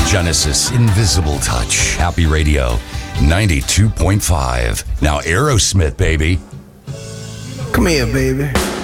Genesis, Invisible Touch, Happy Radio, 92.5. Now Aerosmith, baby. Come here, baby.